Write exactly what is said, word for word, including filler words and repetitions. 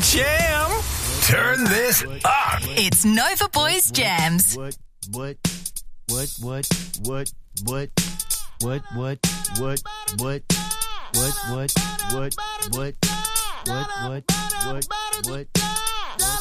Jam. Turn this up. It's Nova Boys Jams. What, what, what, what, what, what, what, what, what, what, what, what, what, what, what, what, what, what,